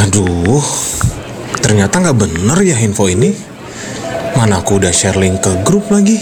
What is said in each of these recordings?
Aduh, ternyata nggak bener ya info ini. Mana aku udah share link ke grup lagi.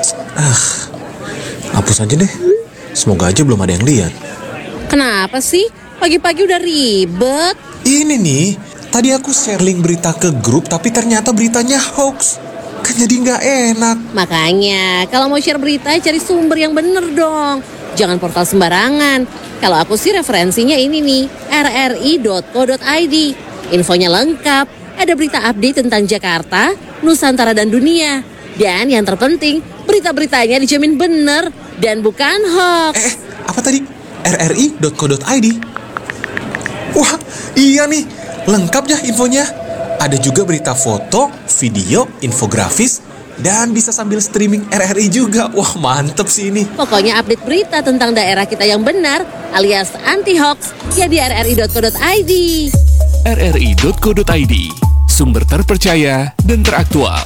Hapus aja deh. Semoga aja belum ada yang lihat. Kenapa sih? Pagi-pagi udah ribet. Ini nih, tadi aku share link berita ke grup tapi ternyata beritanya hoax. Kan jadi nggak enak. Makanya, kalau mau share berita cari sumber yang bener dong. Jangan portal sembarangan. Kalau aku sih referensinya ini nih, rri.co.id. Infonya lengkap, ada berita update tentang Jakarta, Nusantara dan dunia. Dan yang terpenting, berita-beritanya dijamin bener dan bukan hoax. Apa tadi? rri.co.id. Wah, iya nih, lengkap ya infonya. Ada juga berita foto, video, infografis, dan bisa sambil streaming RRI juga. Wah, mantep sih ini. Pokoknya update berita tentang daerah kita yang benar alias anti-hoax ya di rri.co.id. rri.co.id, sumber terpercaya dan teraktual.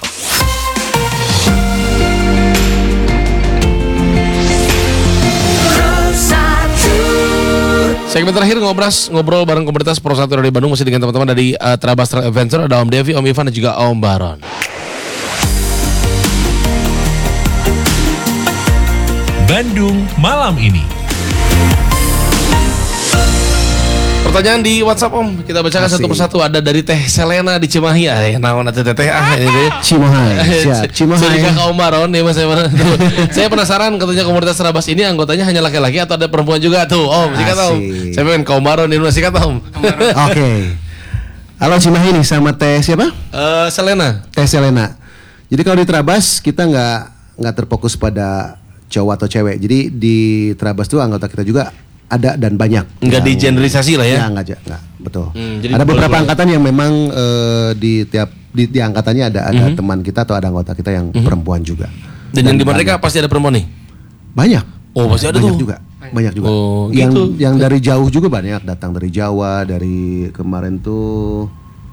Segmen terakhir ngobrol bareng komunitas Pro 1 dari Bandung masih dengan teman-teman dari Trabas Trail Adventure. Ada Om Devi, Om Ivan dan juga Om Baron. Bandung malam ini. Pertanyaan di WhatsApp Om, kita bacakan satu persatu. Ada dari Teh Selena di Cimahi. Naon atuh Teh ini deh. Cimahi. Cimahi. Om Baron nih Mas. Saya penasaran, katanya komunitas Trabas ini anggotanya hanya laki-laki atau ada perempuan juga tuh Om? Sikat Om. Saya pengen ke Om Baron ini, sikat Om. Oke. Halo Cimahi nih sama Teh siapa? Selena. Teh Selena. Jadi kalau di Trabas kita nggak terfokus pada cowok atau cewek. Jadi di Trabas tuh anggota kita juga ada dan banyak. Enggak di generalisasi lah ya? Ya enggak, betul. Ada beberapa angkatan yang memang di angkatannya ada teman kita atau ada anggota kita yang perempuan juga. Dan yang di Merdeka pasti ada perempuan nih? Banyak. Oh, pasti ada banyak tuh? Banyak juga. Oh, yang dari jauh juga banyak, datang dari Jawa, dari kemarin tuh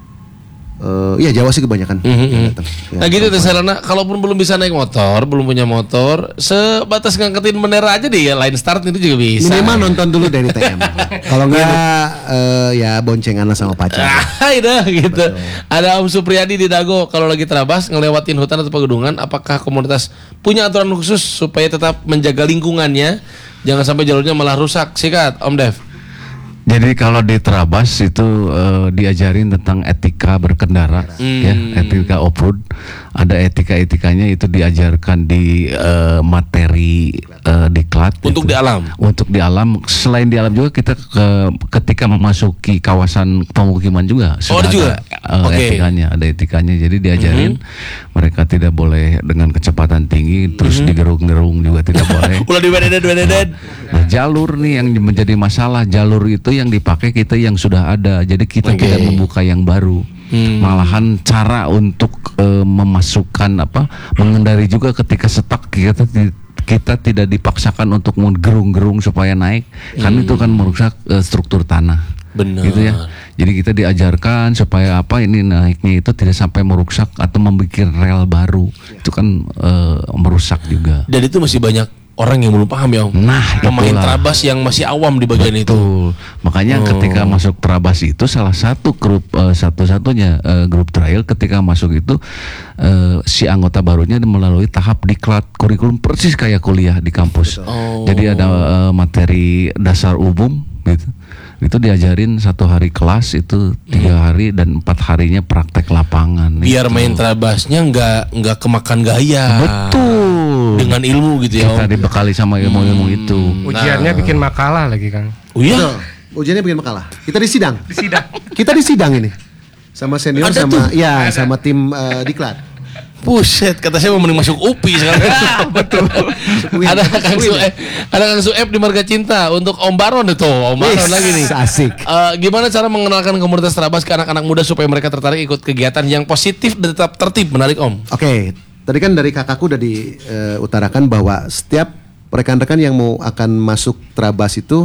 iya Jawa sih kebanyakan. Nah gitu Teh Selena, kalaupun belum bisa naik motor, belum punya motor, sebatas ngangkatin bendera aja deh ya, line start itu juga bisa. Minimal nonton dulu dari TM. Kalau enggak ya boncengan sama pacar. Udah gitu. Ada Om Supriyadi di Dago, kalau lagi Trabas ngelewatin hutan atau pegunungan, apakah komunitas punya aturan khusus supaya tetap menjaga lingkungannya, jangan sampai jalurnya malah rusak? Sikat Om Dev. Jadi kalau di Trabas itu diajarin tentang etika berkendara, ya, etika off-road. Ada etika-etikanya itu diajarkan di materi diklat. Untuk gitu. di alam. Untuk di alam. Selain di alam juga kita ketika memasuki kawasan pemukiman juga sudah juga? ada etikanya, ada etikanya. Jadi diajarin mereka tidak boleh dengan kecepatan tinggi, terus digerung-gerung juga tidak boleh. Ulah diwededet. Nah, jalur nih yang menjadi masalah, jalur itu yang dipakai kita yang sudah ada, jadi kita tidak membuka yang baru. Malahan cara untuk memasukkan mengendari juga ketika stuck kita tidak dipaksakan untuk menggerung-gerung supaya naik, kan itu kan merusak struktur tanah. Benar. Gitu ya. Jadi kita diajarkan supaya ini naiknya itu tidak sampai merusak atau membuat rel baru. Itu kan merusak juga. Dan itu masih banyak orang yang belum paham ya Om. Nah, pemain Trabas yang masih awam di bagian itu. Makanya ketika masuk Trabas itu salah satu grup satu-satunya grup trail ketika masuk itu si anggota barunya melalui tahap diklat kurikulum persis kayak kuliah di kampus. Jadi ada materi dasar umum gitu. Itu diajarin 1 hari kelas itu 3 hari dan 4 harinya praktek lapangan. Biar main Trabasnya nggak kemakan gaya. Betul. Dengan ilmu gitu ya. Kita dibekali sama ilmu-ilmu itu. Ujiannya bikin makalah lagi Kang. Oh iya? Ujiannya bikin makalah. Kita di sidang. Kita di sidang ini. Sama senior ada sama tim diklat. Buset, kata saya mau mending masuk UPI sekarang. Betul. Ada Kang Sueb di Marga Cinta untuk Om Baron itu. Om Baron lagi nih. Asik. Gimana cara mengenalkan komunitas Trabas ke anak-anak muda supaya mereka tertarik ikut kegiatan yang positif dan tetap tertib, menarik Om? Oke. Tadi kan dari kakakku udah diutarakan bahwa setiap rekan-rekan yang akan masuk Trabas itu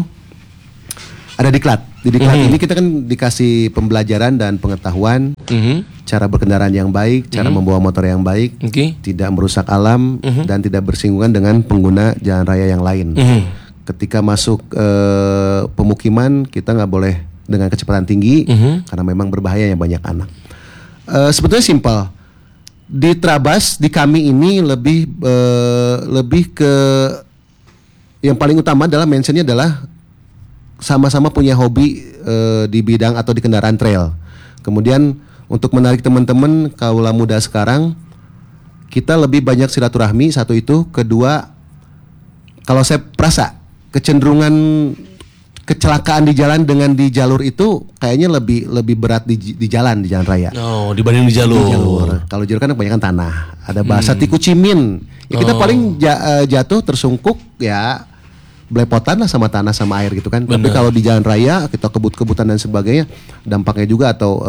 ada diklat. Di diklat ini kita kan dikasih pembelajaran dan pengetahuan cara berkendaraan yang baik, cara membawa motor yang baik, tidak merusak alam dan tidak bersinggungan dengan pengguna jalan raya yang lain. Ketika masuk pemukiman kita nggak boleh dengan kecepatan tinggi karena memang berbahaya yang banyak anak. Sebetulnya simpel. Di Trabas di kami ini lebih ke yang paling utama adalah mentionnya adalah sama-sama punya hobi di bidang atau di kendaraan trail. Kemudian untuk menarik teman-teman kaula muda sekarang, kita lebih banyak silaturahmi, satu itu. Kedua, kalau saya perasa kecenderungan kecelakaan di jalan dengan di jalur itu kayaknya lebih berat di jalan raya. Oh, dibanding di jalur. Kalau jalur kan kebanyakan tanah. Ada bahasa tiku cimin. Ya kita paling jatuh tersungkuk ya belepotan lah sama tanah sama air gitu kan. Tapi kalau di jalan raya kita kebut-kebutan dan sebagainya, dampaknya juga atau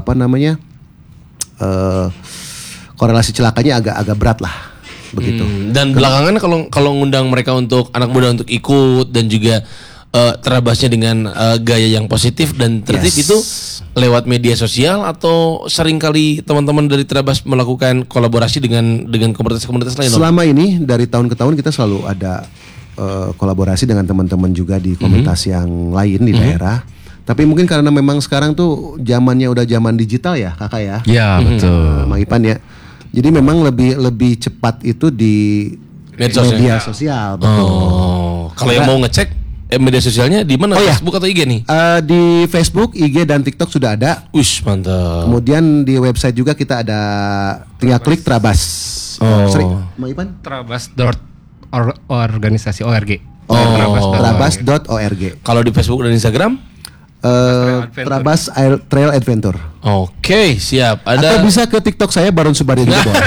korelasi celakanya agak berat lah begitu. Dan belakangan kalau ngundang mereka untuk anak muda untuk ikut dan juga Trabasnya dengan gaya yang positif dan tertib itu lewat media sosial atau seringkali teman-teman dari Trabas melakukan kolaborasi dengan komunitas-komunitas lain? Selama ini dari tahun ke tahun kita selalu ada kolaborasi dengan teman-teman juga di komunitas yang lain di daerah. Tapi mungkin karena memang sekarang tuh zamannya udah zaman digital ya kakak ya. Ya betul. Mang Ipan ya. Jadi memang lebih cepat itu di media sosial. Betul. Oh, kalau yang mau ngecek media sosialnya di mana? Facebook atau IG nih? Di Facebook, IG dan TikTok sudah ada. Wish mantap. Kemudian di website juga kita ada, tinggal klik Trabas. Sorry, Mang Ipan? Trabas.organisasi.org. Trabas.org. Kalau di Facebook dan Instagram? Trabas Trail Adventure. Oke, siap. Atau bisa ke TikTok saya Baron Subari juga boleh.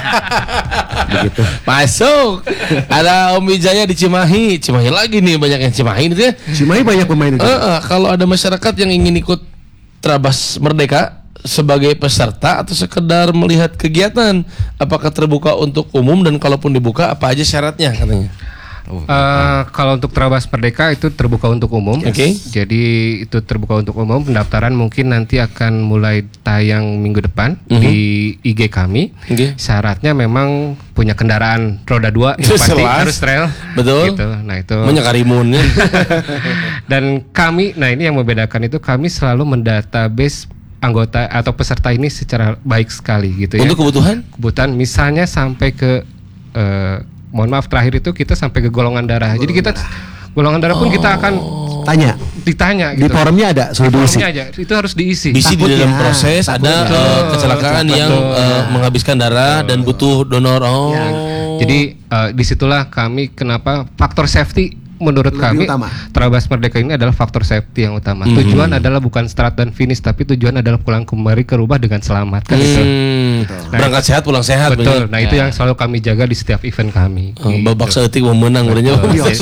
Begitu. Masuk. Ada Om Wijaya di Cimahi. Cimahi lagi nih, banyak yang Cimahi itu ya. Cimahi banyak pemain itu. Kalau ada masyarakat yang ingin ikut Trabas Merdeka sebagai peserta atau sekedar melihat kegiatan, apakah terbuka untuk umum dan kalaupun dibuka apa aja syaratnya katanya? Kalau untuk Trabas Merdeka itu terbuka untuk umum. Oke. Jadi itu terbuka untuk umum. Pendaftaran mungkin nanti akan mulai tayang minggu depan di IG kami. Syaratnya memang punya kendaraan roda 2 yang pasti harus trail. Betul. Gitu. Nah itu. Banyak karimun ya. Dan kami, nah ini yang membedakan itu kami selalu mendatabase anggota atau peserta ini secara baik sekali gitu ya. Untuk kebutuhan? Kebutuhan misalnya sampai ke mohon maaf terakhir itu kita sampai ke golongan darah. Jadi kita golongan darah pun kita akan ditanya gitu. Di forumnya ada, sudah diisi. Aja. Itu harus diisi. Di dalam proses ada kecelakaan yang menghabiskan darah dan butuh donor. Jadi disitulah kami kenapa faktor safety menurut kami utama. Trabas Merdeka ini adalah faktor safety yang utama. Tujuan adalah bukan start dan finish, tapi tujuan adalah pulang kembali ke rumah dengan selamat kan itu. Nah, berangkat sehat pulang sehat. Betul. Nah itu yang selalu kami jaga di setiap event kami. Babak seetik mau menang udah.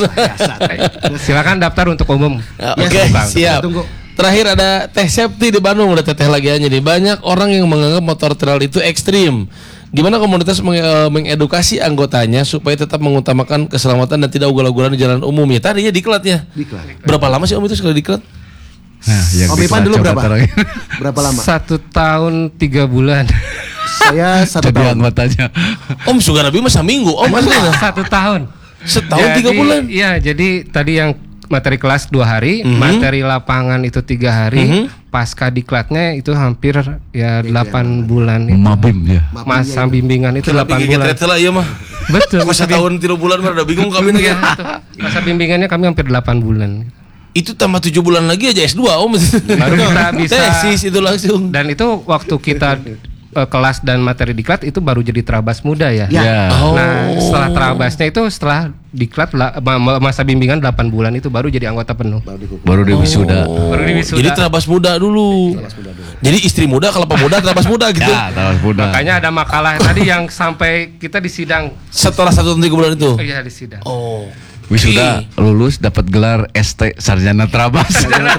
Silakan daftar untuk umum. Oke, siap. Terakhir ada Teh Septi di Bandung, udah teteh lagi aja nih. Banyak orang yang menganggap motor trail itu ekstrim. Gimana komunitas mengedukasi anggotanya supaya tetap mengutamakan keselamatan dan tidak ugal-ugalan di jalan umum ya? Tadinya diklat ya. Berapa lama sih Om itu sekali diklat? Nah, Om Ipan dulu berapa? Berapa lama? 1 tahun 3 bulan. Saya 1 tahun. Anggotanya. Om Sugar Nabi masa minggu. Om aslinya 1 tahun. Setahun 3 bulan. Iya, jadi tadi yang materi kelas 2 hari, materi lapangan itu 3 hari, pasca diklatnya itu hampir ya 8 bulan itu. Mabim ya. Masa bimbingan itu 8 bulan. Lah iya mah. Betul. Masa tahun 3 bulan mah udah bingung kami nih. Masa bimbingannya kami hampir 8 bulan. Itu tambah 7 bulan lagi aja S2 Om. Baru kita bisa tesis itu langsung. Dan itu waktu kita kelas dan materi diklat itu baru jadi Trabas muda ya. Nah setelah Trabasnya itu setelah diklat masa bimbingan 8 bulan itu baru jadi anggota penuh. Baru di wisuda. Jadi Trabas muda dulu. Jadi istri muda, kelapa muda, Trabas muda gitu. Ya, Trabas muda. Makanya ada makalah tadi yang sampai kita di sidang. Setelah 1 tahun 3 bulan itu. Iya di sidang. Wisuda lulus dapat gelar ST Sarjana Trabas.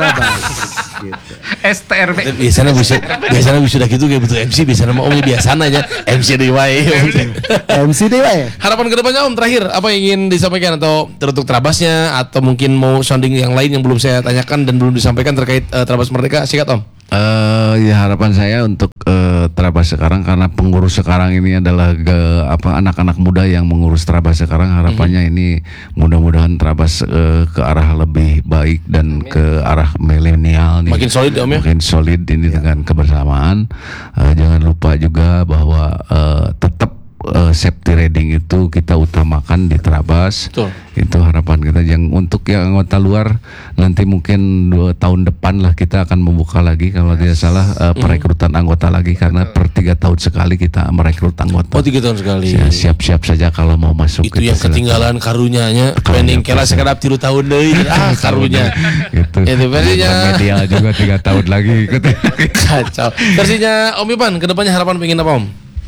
STRB. Biasanya wisuda gitu kayak butuh MC, biasanya mah Omnya biasanya aja MC DIY. MC DIY. Harapan kedepannya Om terakhir apa yang ingin disampaikan atau teruntuk Trabasnya atau mungkin mau sounding yang lain yang belum saya tanyakan dan belum disampaikan terkait Trabas Merdeka, sikat Om. Ya harapan saya untuk Trabas sekarang, karena pengurus sekarang ini adalah anak-anak muda yang mengurus Trabas sekarang, harapannya ini mudah-mudahan Trabas ke arah lebih baik dan ke arah milenial nih. Makin solid Om ya. Makin solid ini dengan kebersamaan. Jangan lupa juga bahwa tetap safety riding itu kita utamakan di Trabas. Betul. Itu harapan kita. Yang untuk yang anggota luar nanti mungkin 2 tahun depan lah kita akan membuka lagi kalau tidak salah perekrutan anggota lagi, karena per 3 tahun sekali kita merekrut anggota. Oh 3 tahun sekali. Ya, siap-siap saja kalau mau masuk. Itu yang ketinggalan karunyanya. Pending kela sekedap 3 tahun deui. Karunya. Gitu. Itu versinya. Media juga 3 tahun lagi. Kacau. Versinya Om Ipan, kedepannya harapan pengen apa Om?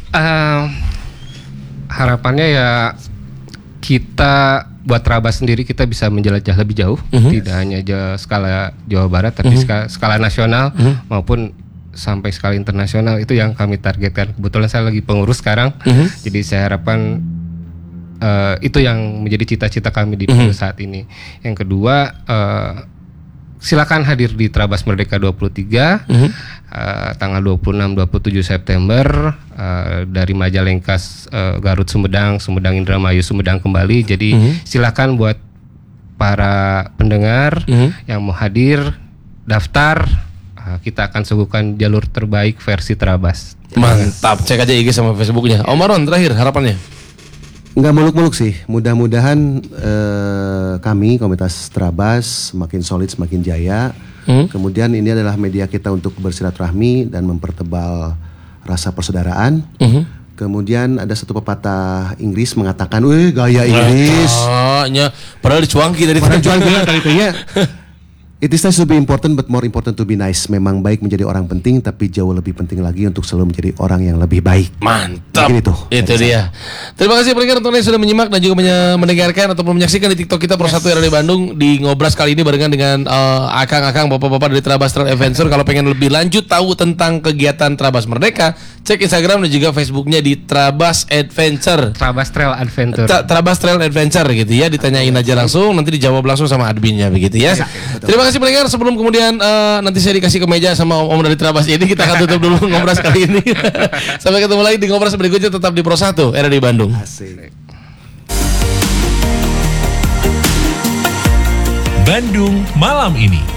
Harapannya ya kita buat Trabas sendiri kita bisa menjelajah lebih jauh, tidak hanya skala Jawa Barat tapi skala nasional maupun sampai skala internasional. Itu yang kami targetkan. Kebetulan saya lagi pengurus sekarang, jadi saya harapkan itu yang menjadi cita-cita kami di saat ini. Yang kedua, silakan hadir di Trabas Merdeka 23 tanggal 26-27 September dari Majalengka, Garut, Sumedang Indramayu, Sumedang kembali. Jadi silakan buat para pendengar yang mau hadir daftar, kita akan suguhkan jalur terbaik versi Trabas. Mantap, cek aja IG sama Facebooknya. Om Maron terakhir harapannya. Nggak muluk-muluk sih. Mudah-mudahan kami komunitas Trabas semakin solid, semakin jaya. Kemudian ini adalah media kita untuk bersilaturahmi dan mempertebal rasa persaudaraan. Kemudian ada satu pepatah Inggris mengatakan, "Wih, gaya Inggris." Padahal dicuangki dari tadi. It is nice to be important, but more important to be nice. Memang baik menjadi orang penting, tapi jauh lebih penting lagi untuk selalu menjadi orang yang lebih baik. Mantap. Itu dia. Terima kasih pendengar untuk yang sudah menyimak dan juga mendengarkan ataupun menyaksikan di TikTok kita Pro 1 RRI Bandung. Di Ngobras kali ini barengan dengan akang-akang, bapak-bapak dari Trabas Trail Adventure. Kalau pengen lebih lanjut tahu tentang kegiatan Trabas Merdeka, cek Instagram dan juga Facebooknya di Trabas Adventure. Trabas Trail Adventure. Trabas Trail Adventure gitu ya. Ditanyain aja langsung, nanti dijawab langsung sama adminnya begitu ya. Terima kasih pendengar. Sebelum kemudian nanti saya dikasih kemeja sama om dari Trabas ini, kita akan tutup dulu Ngobras kali ini. Sampai ketemu lagi di Ngobras berikutnya, tetap di Pro 1 RRI Bandung. Asik. Bandung malam ini.